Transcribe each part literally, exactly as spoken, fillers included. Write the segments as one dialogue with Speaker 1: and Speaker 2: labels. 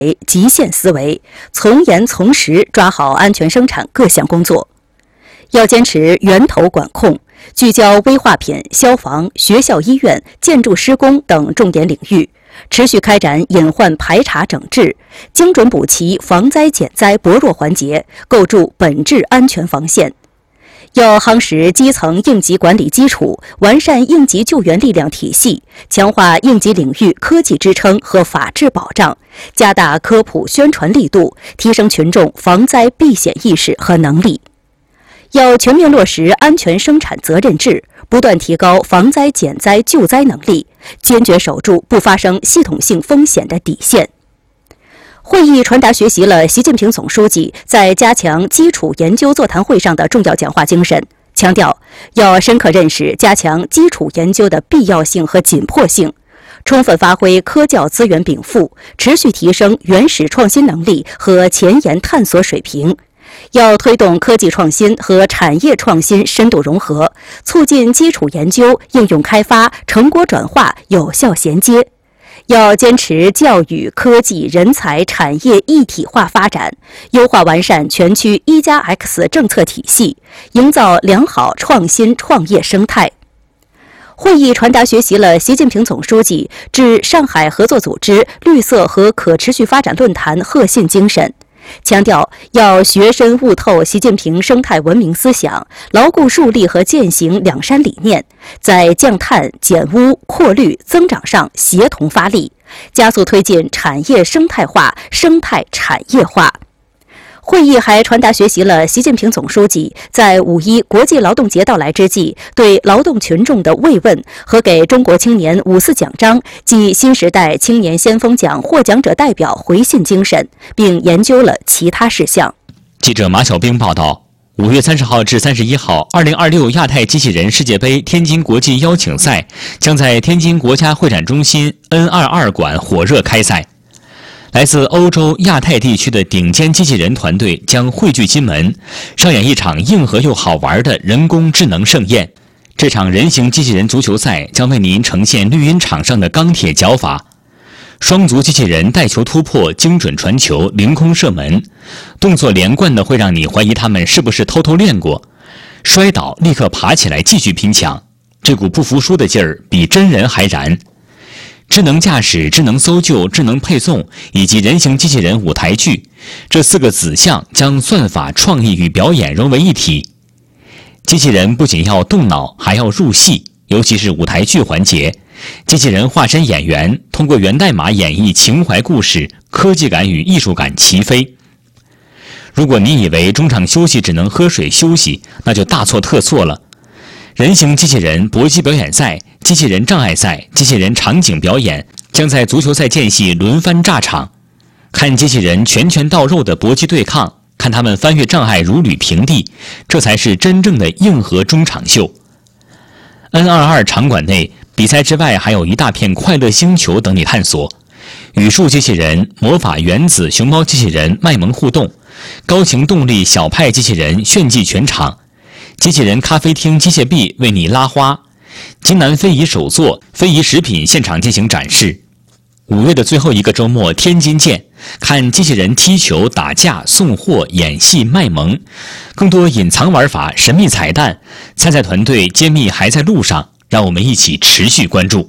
Speaker 1: 极限思维，从严从实抓好安全生产各项工作。要坚持源头管控，聚焦危化品、消防、学校、医院、建筑施工等重点领域，持续开展隐患排查整治，精准补齐防灾减灾薄弱环节，构筑本质安全防线。要夯实基层应急管理基础，完善应急救援力量体系，强化应急领域科技支撑和法治保障，加大科普宣传力度，提升群众防灾避险意识和能力。要全面落实安全生产责任制，不断提高防灾减灾救灾能力，坚决守住不发生系统性风险的底线。会议传达学习了习近平总书记在加强基础研究座谈会上的重要讲话精神，强调要深刻认识加强基础研究的必要性和紧迫性，充分发挥科教资源禀赋，持续提升原始创新能力和前沿探索水平。要推动科技创新和产业创新深度融合，促进基础研究、应用开发、成果转化有效衔接。要坚持教育、科技、人才、产业一体化发展，优化完善全区一加 X 政策体系，营造良好创新创业生态。会议传达学习了习近平总书记致上海合作组织绿色和可持续发展论坛贺信精神，强调要学深悟透习近平生态文明思想，牢固树立和践行两山理念，在降碳、减污、扩绿、增长上协同发力，加速推进产业生态化、生态产业化。会议还传达学习了习近平总书记在五一国际劳动节到来之际对劳动群众的慰问和给中国青年五四奖章及新时代青年先锋奖获奖者代表回信精神，并研究了其他事项。
Speaker 2: 记者马小兵报道，五月三十号至三十一号，二零二六亚太机器人世界杯天津国际邀请赛将在天津国家会展中心 N 二十二 馆火热开赛。来自欧洲、亚太地区的顶尖机器人团队将汇聚金门，上演一场硬核又好玩的人工智能盛宴。这场人形机器人足球赛将为您呈现绿茵场上的钢铁脚法，双足机器人带球突破、精准传球、凌空射门，动作连贯的会让你怀疑他们是不是偷偷练过。摔倒立刻爬起来继续拼抢，这股不服输的劲儿比真人还燃。智能驾驶、智能搜救、智能配送以及人形机器人舞台剧，这四个子项将算法、创意与表演融为一体。机器人不仅要动脑，还要入戏，尤其是舞台剧环节，机器人化身演员，通过源代码演绎情怀故事，科技感与艺术感齐飞。如果你以为中场休息只能喝水休息，那就大错特错了。人形机器人搏击表演赛、机器人障碍赛、机器人场景表演将在足球赛间隙轮番炸场，看机器人拳拳到肉的搏击对抗，看他们翻越障碍如履平地，这才是真正的硬核中场秀。N 二十二 场馆内，比赛之外还有一大片快乐星球等你探索。语数机器人、魔法原子熊猫机器人卖萌互动，高情动力小派机器人炫技全场，机器人咖啡厅机械臂为你拉花，金南非遗手作、非遗食品现场进行展示。五月的最后一个周末，天津见，看机器人踢球、打架、送货、演戏、卖萌，更多隐藏玩法、神秘彩蛋，参赛团队揭秘还在路上，让我们一起持续关注。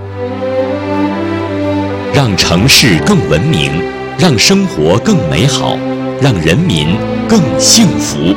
Speaker 2: 让城市更文明，让生活更美好，让人民更幸福。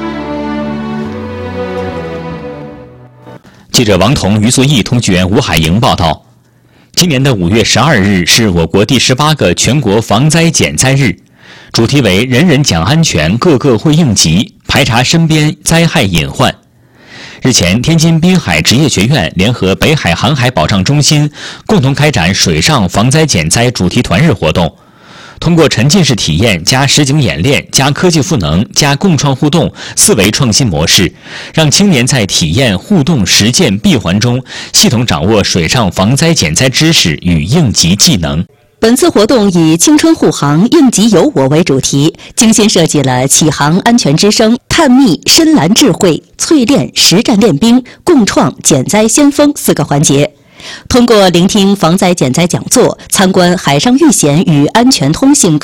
Speaker 2: 记者王彤、于素义，通讯员吴海莹报道。今年的五月十二日是我国第十八个全国防灾减灾日，主题为人人讲安全，个个会应急，排查身边灾害隐患。日前，天津滨海职业学院联合北海航海保障中心共同开展水上防灾减灾主题团日活动，通过沉浸式体验加实景演练加科技赋能加共创互动四维创新模式，让青年在体验、互动、实践闭环中系统掌握水上防灾减灾知识与应急技能。
Speaker 1: 本次活动以青春护航、应急有我为主题，精心设计了启航安全之声、探秘深蓝智慧、淬炼实战练兵、共创减灾先锋四个环节。 通过聆听防灾减灾讲座，参观海上遇险与安全通信